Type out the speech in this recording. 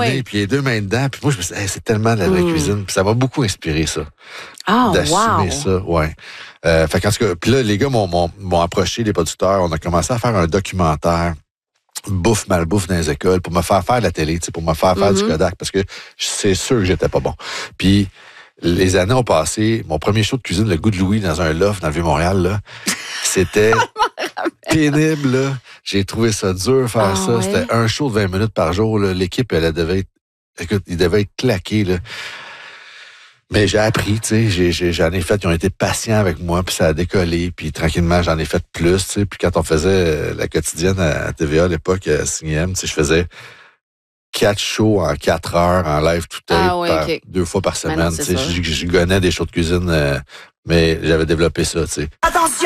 oui. puis les deux mains dedans. Puis moi, je me suis dit, hey, c'est tellement de la vraie cuisine. Puis ça m'a beaucoup inspiré, ça. Ah, d'assumer ça, ouais. Fait qu'en tout cas, puis là, les gars m'ont approché, les producteurs. On a commencé à faire un documentaire bouffe, malbouffe dans les écoles pour me faire faire de la télé, pour me faire faire du Kodak, parce que c'est sûr que j'étais pas bon. Puis les années ont passé. Mon premier show de cuisine, le Goût de Louis, dans un loft dans le Vieux-Montréal, là, c'était pénible, là. J'ai trouvé ça dur faire ça. Ouais. C'était un show de 20 minutes par jour, là. L'équipe, elle devait être... Écoute, il devait être claqué, là. Mais j'ai appris, tu sais, j'en ai fait, ils ont été patients avec moi, puis ça a décollé, puis tranquillement, j'en ai fait plus, tu sais, puis quand on faisait la quotidienne à TVA à l'époque, à CIM, tu sais, je faisais 4 shows en 4 heures, en live tout tape, 2 fois par semaine, tu sais, je gonnais des shows de cuisine, mais j'avais développé ça, tu sais. Attention!